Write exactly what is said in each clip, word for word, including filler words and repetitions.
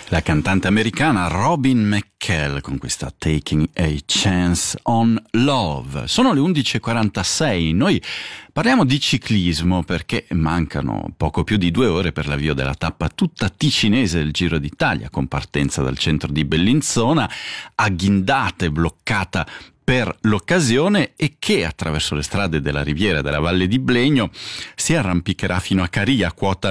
La cantante americana Robin McCall con questa Taking a Chance on Love. Sono le undici e quarantasei, noi parliamo di ciclismo perché mancano poco più di due ore per l'avvio della tappa tutta ticinese del Giro d'Italia, con partenza dal centro di Bellinzona, agghindata e bloccata per l'occasione, e che attraverso le strade della riviera della Valle di Blegno si arrampicherà fino a Caria, quota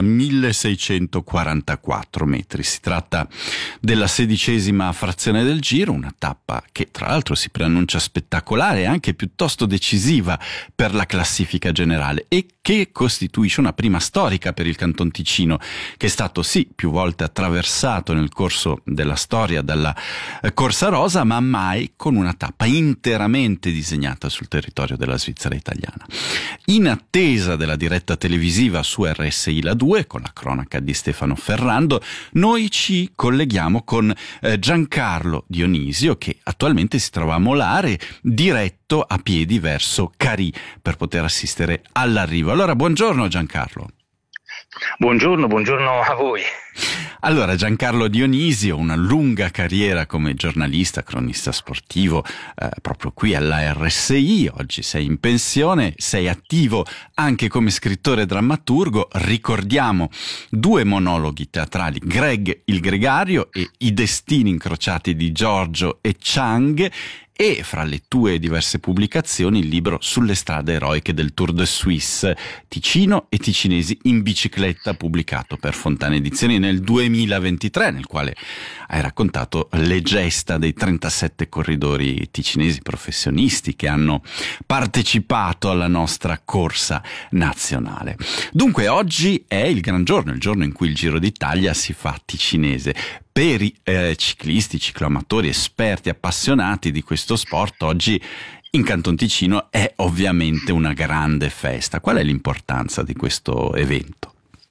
milleseicentoquarantaquattro metri. Si tratta della sedicesima frazione del Giro, una tappa che tra l'altro si preannuncia spettacolare e anche piuttosto decisiva per la classifica generale, e che costituisce una prima storica per il Canton Ticino, che è stato sì più volte attraversato nel corso della storia dalla Corsa Rosa, ma mai con una tappa interamente disegnata sul territorio della Svizzera italiana. In attesa della diretta televisiva su R S I La due, con la cronaca di Stefano Ferrando, noi ci colleghiamo con eh, Giancarlo Dionisio, che attualmente si trova a Molare, diretto a piedi verso Carì per poter assistere all'arrivo. Allora, buongiorno Giancarlo. Buongiorno, buongiorno a voi. Allora, Giancarlo Dionisio, una lunga carriera come giornalista, cronista sportivo, eh, proprio qui alla R S I, oggi sei in pensione, sei attivo anche come scrittore e drammaturgo. Ricordiamo due monologhi teatrali, Greg il Gregario e I destini incrociati di Giorgio e Chang, e fra le tue diverse pubblicazioni il libro Sulle strade eroiche del Tour de Suisse, Ticino e ticinesi in bicicletta, pubblicato per Fontana Edizioni nel duemilaventitré, nel quale hai raccontato le gesta dei trentasette corridori ticinesi professionisti che hanno partecipato alla nostra corsa nazionale. Dunque oggi è il gran giorno, il giorno in cui il Giro d'Italia si fa ticinese. Per i eh, ciclisti, cicloamatori, esperti, appassionati di questo sport, oggi in Canton Ticino è ovviamente una grande festa. Qual è l'importanza di questo evento?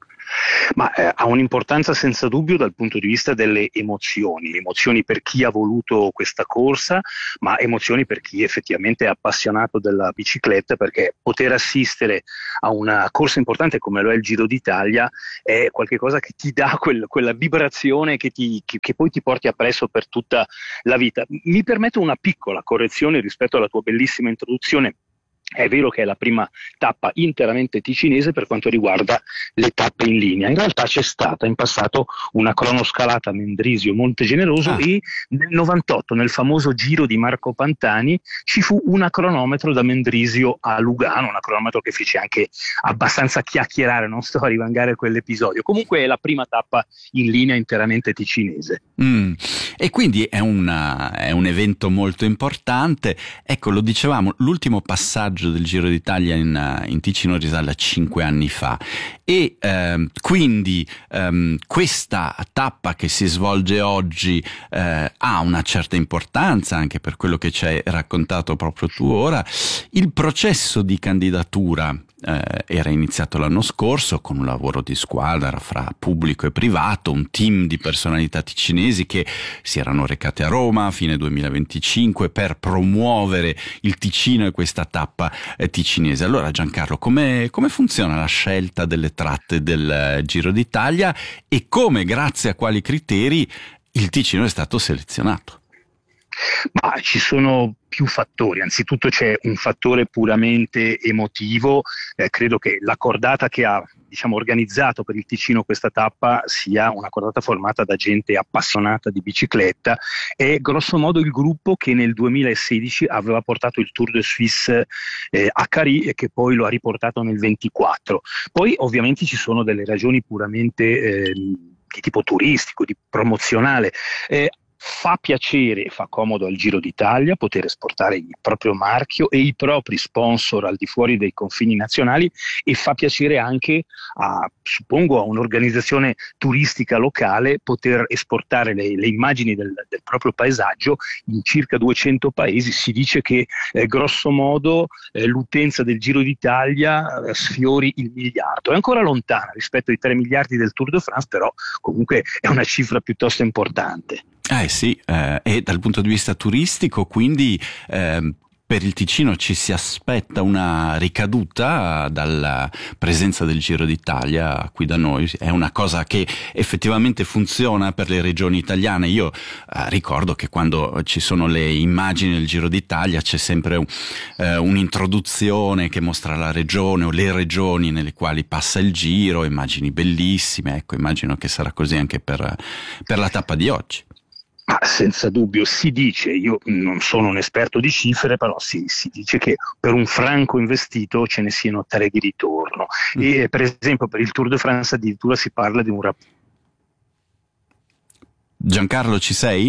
Ma eh, ha un'importanza senza dubbio dal punto di vista delle emozioni, emozioni per chi ha voluto questa corsa, ma emozioni per chi effettivamente è appassionato della bicicletta, perché poter assistere a una corsa importante come lo è il Giro d'Italia è qualcosa che ti dà quel, quella vibrazione che, ti, che, che poi ti porti appresso per tutta la vita. Mi permetto una piccola correzione rispetto alla tua bellissima introduzione. È vero che è la prima tappa interamente ticinese per quanto riguarda le tappe in linea. In realtà c'è stata in passato una cronoscalata a Mendrisio Monte Generoso ah. e nel novantotto, nel famoso Giro di Marco Pantani, ci fu una cronometro da Mendrisio a Lugano, una cronometro che fece anche abbastanza chiacchierare, non sto a rivangare quell'episodio. Comunque è la prima tappa in linea interamente ticinese. Mm. E quindi è, una, è un evento molto importante. Ecco, lo dicevamo, l'ultimo passaggio del Giro d'Italia in, in Ticino risale a cinque anni fa, e ehm, quindi ehm, questa tappa che si svolge oggi eh, ha una certa importanza anche per quello che ci hai raccontato proprio tu ora. Il processo di candidatura eh, era iniziato l'anno scorso con un lavoro di squadra fra pubblico e privato, un team di personalità ticinesi che si erano recate a Roma a fine duemilaventicinque per promuovere il Ticino e questa tappa eh, ticinese. Allora Giancarlo, come, come funziona la scelta delle tratte del eh, Giro d'Italia e come, grazie a quali criteri, il Ticino è stato selezionato? Ma ci sono più fattori. Anzitutto c'è un fattore puramente emotivo. Eh, credo che la cordata che ha diciamo organizzato per il Ticino questa tappa sia una cordata formata da gente appassionata di bicicletta. È grosso modo il gruppo che nel duemilasedici aveva portato il Tour de Suisse eh, a Carì e che poi lo ha riportato nel ventiquattro. Poi ovviamente ci sono delle ragioni puramente eh, di tipo turistico, di promozionale. Eh, Fa piacere e fa comodo al Giro d'Italia poter esportare il proprio marchio e i propri sponsor al di fuori dei confini nazionali, e fa piacere anche a, suppongo, a un'organizzazione turistica locale poter esportare le, le immagini del, del proprio paesaggio in circa duecento paesi. Si dice che eh, grosso modo eh, l'utenza del Giro d'Italia eh, sfiori il miliardo. È ancora lontana rispetto ai tre miliardi del Tour de France, però comunque è una cifra piuttosto importante. Eh sì, eh, e dal punto di vista turistico, quindi eh, per il Ticino ci si aspetta una ricaduta dalla presenza del Giro d'Italia qui da noi? È una cosa che effettivamente funziona per le regioni italiane? Io eh, ricordo che quando ci sono le immagini del Giro d'Italia c'è sempre un, eh, un'introduzione che mostra la regione o le regioni nelle quali passa il Giro, immagini bellissime. Ecco, immagino che sarà così anche per, per la tappa di oggi. Ma senza dubbio si dice, io non sono un esperto di cifre, però si, si dice che per un franco investito ce ne siano tre di ritorno. Mm. E per esempio per il Tour de France addirittura si parla di un rapporto. Giancarlo, ci sei?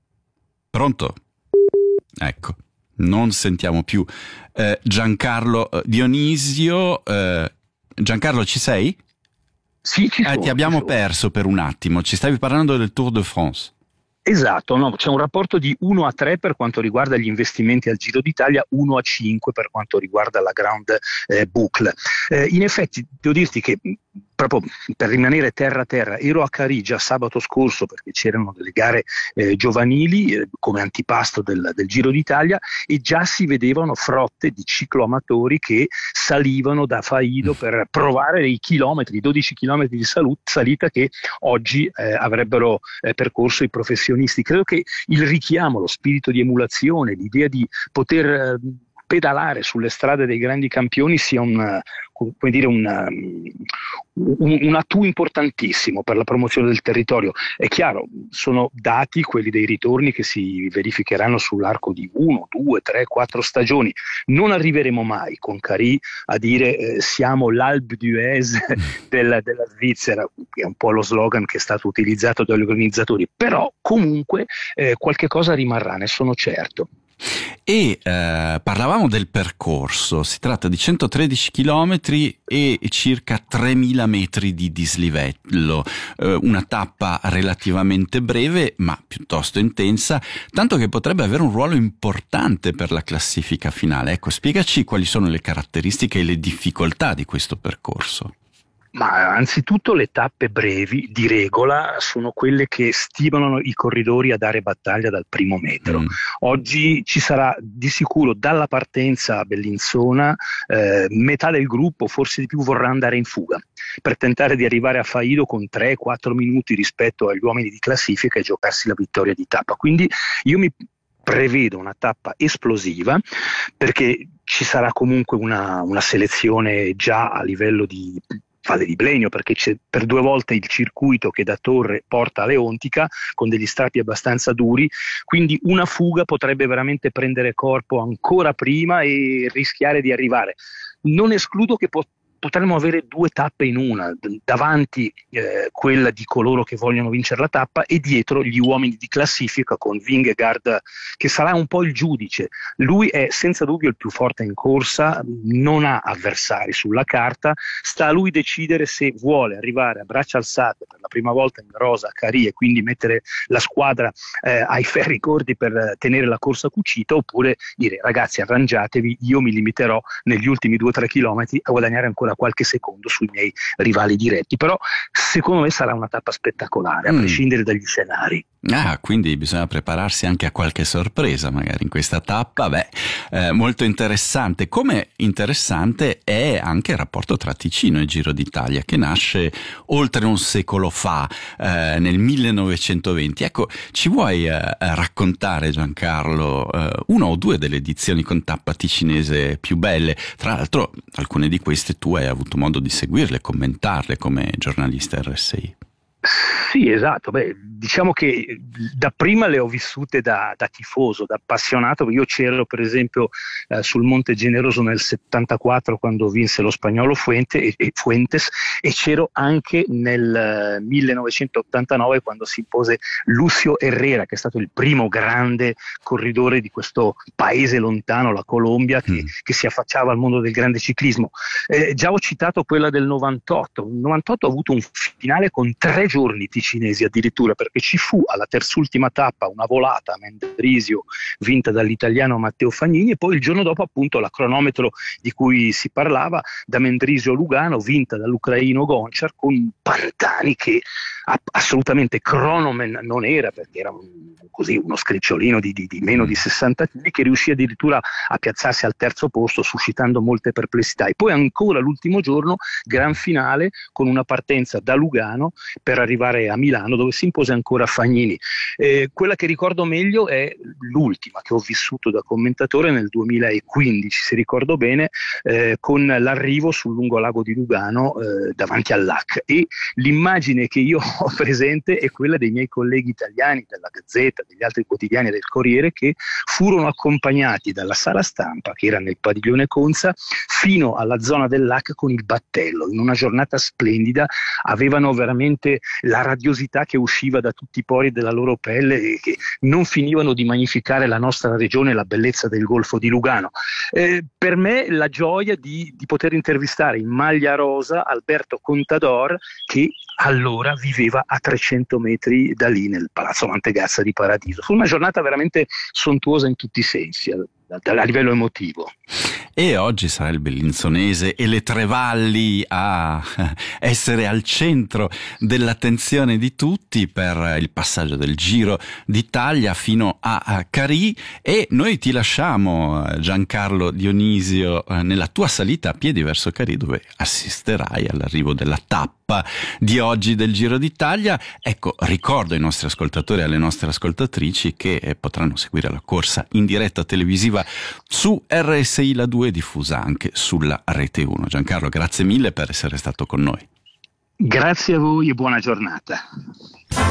Pronto? Ecco, non sentiamo più eh, Giancarlo eh, Dionisio. Eh, Giancarlo, ci sei? Sì, ci sono. Eh, ti abbiamo ci sono. perso per un attimo, ci stavi parlando del Tour de France. Esatto, no, c'è un rapporto di uno a tre per quanto riguarda gli investimenti al Giro d'Italia, uno a cinque per quanto riguarda la Grande eh, Boucle. Eh, in effetti devo dirti che proprio per rimanere terra a terra, ero a Carigia sabato scorso perché c'erano delle gare eh, giovanili eh, come antipasto del, del Giro d'Italia e già si vedevano frotte di cicloamatori che salivano da Faido per provare i chilometri, dodici chilometri di salut, salita che oggi eh, avrebbero eh, percorso i professionisti. Credo che il richiamo, lo spirito di emulazione, l'idea di poter eh, pedalare sulle strade dei grandi campioni sia un, come dire, un, un, un atu importantissimo per la promozione del territorio. È chiaro, sono dati quelli dei ritorni che si verificheranno sull'arco di uno, due, tre, quattro stagioni. Non arriveremo mai con Carì a dire eh, siamo l'Alpe d'Huez della, della Svizzera, che è un po' lo slogan che è stato utilizzato dagli organizzatori, però comunque eh, qualche cosa rimarrà, ne sono certo. E eh, parlavamo del percorso, si tratta di centotredici chilometri e circa tremila metri di dislivello, eh, una tappa relativamente breve ma piuttosto intensa, tanto che potrebbe avere un ruolo importante per la classifica finale. Ecco, spiegaci quali sono le caratteristiche e le difficoltà di questo percorso. Ma anzitutto le tappe brevi di regola sono quelle che stimolano i corridori a dare battaglia dal primo metro. Mm. Oggi ci sarà di sicuro dalla partenza a Bellinzona eh, metà del gruppo, forse di più, vorrà andare in fuga per tentare di arrivare a Faido con tre quattro minuti rispetto agli uomini di classifica e giocarsi la vittoria di tappa. Quindi io mi prevedo una tappa esplosiva perché ci sarà comunque una, una selezione già a livello di Valle di Blenio, perché c'è per due volte il circuito che da Torre porta a Leontica con degli strati abbastanza duri, quindi una fuga potrebbe veramente prendere corpo ancora prima e rischiare di arrivare. Non escludo che pot- potremmo avere due tappe in una, davanti eh, quella di coloro che vogliono vincere la tappa e dietro gli uomini di classifica con Vingegaard che sarà un po' il giudice. Lui è senza dubbio il più forte in corsa, non ha avversari sulla carta, sta a lui decidere se vuole arrivare a braccia alzate per la prima volta in rosa a Carì e quindi mettere la squadra eh, ai ferri corti per tenere la corsa cucita, oppure dire ragazzi arrangiatevi, io mi limiterò negli ultimi due o tre chilometri a guadagnare ancora qualche secondo sui miei rivali diretti. Però secondo me sarà una tappa spettacolare, a mm. prescindere dagli scenari. Ah, quindi bisogna prepararsi anche a qualche sorpresa magari in questa tappa. Beh, eh, molto interessante. Come interessante è anche il rapporto tra Ticino e Giro d'Italia, che nasce oltre un secolo fa, eh, nel millenovecentoventi. Ecco, ci vuoi eh, raccontare, Giancarlo, eh, una o due delle edizioni con tappa ticinese più belle? Tra l'altro alcune di queste tu hai avuto modo di seguirle, commentarle come giornalista R S I. Sì, esatto. Beh, diciamo che da prima le ho vissute da, da tifoso, da appassionato. Io c'ero per esempio eh, sul Monte Generoso nel settantaquattro quando vinse lo spagnolo Fuente, e, e Fuentes, e c'ero anche nel eh, millenovecentottantanove quando si impose Lucio Herrera, che è stato il primo grande corridore di questo paese lontano, la Colombia, che, mm. che si affacciava al mondo del grande ciclismo. Eh, già ho citato quella del novantotto. Il novantotto ha avuto un finale con tre giorni ticinesi addirittura, perché ci fu alla terzultima tappa una volata a Mendrisio vinta dall'italiano Matteo Fagnini, e poi il giorno dopo appunto la cronometro di cui si parlava da Mendrisio a Lugano vinta dall'ucraino Gonchar, con Pantani che assolutamente cronoman non era, perché era un, così uno scricciolino di, di, di meno di sessanta chili, che riuscì addirittura a piazzarsi al terzo posto, suscitando molte perplessità. E poi ancora l'ultimo giorno, gran finale con una partenza da Lugano per arrivare a Milano, dove si impose ancora Fagnini. Eh, quella che ricordo meglio è l'ultima che ho vissuto da commentatore nel duemilaquindici, se ricordo bene, eh, con l'arrivo sul lungolago di Lugano eh, davanti all'A C, e l'immagine che io ho presente è quella dei miei colleghi italiani della Gazzetta, degli altri quotidiani del Corriere, che furono accompagnati dalla sala stampa, che era nel padiglione Conza, fino alla zona dell'A C con il battello. In una giornata splendida, avevano veramente la radiosità che usciva da tutti i pori della loro pelle e che non finivano di magnificare la nostra regione e la bellezza del Golfo di Lugano. Eh, per me la gioia di, di poter intervistare in maglia rosa Alberto Contador, che allora viveva a trecento metri da lì nel Palazzo Mantegazza di Paradiso. Fu una giornata veramente sontuosa in tutti i sensi, a, a livello emotivo. E oggi sarà il bellinzonese e le Tre Valli a essere al centro dell'attenzione di tutti per il passaggio del Giro d'Italia fino a Carì, e noi ti lasciamo, Giancarlo Dionisio, nella tua salita a piedi verso Carì, dove assisterai all'arrivo della tappa di oggi del Giro d'Italia. Ecco, ricordo ai nostri ascoltatori e alle nostre ascoltatrici che potranno seguire la corsa in diretta televisiva su R S I La due, diffusa anche sulla Rete uno. Giancarlo, grazie mille per essere stato con noi. Grazie a voi e buona giornata.